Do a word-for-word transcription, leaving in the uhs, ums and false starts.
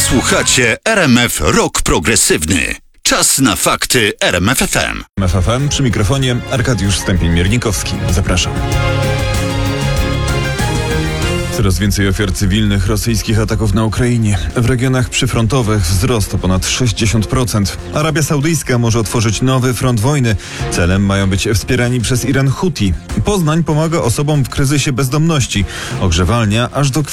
Słuchacie R M F Rock Progresywny. Czas na fakty R M F F M. R M F F M, przy mikrofonie Arkadiusz Stępień-Miernikowski. Zapraszam. Coraz więcej ofiar cywilnych rosyjskich ataków na Ukrainie. W regionach przyfrontowych wzrost o ponad sześćdziesiąt procent. Arabia Saudyjska może otworzyć nowy front wojny. Celem mają być wspierani przez Iran Huti. Poznań pomaga osobom w kryzysie bezdomności. Ogrzewalnia aż do